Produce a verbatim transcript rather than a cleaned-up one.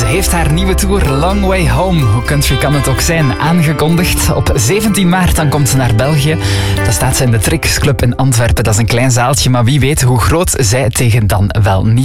heeft haar nieuwe tour Long Way Home, hoe country kan het ook zijn, aangekondigd. Op zeventien maart dan komt ze naar België. Dan staat ze in de Trix Club in Antwerpen. Dat is een klein zaaltje, maar wie weet hoe groot zij tegen dan wel niet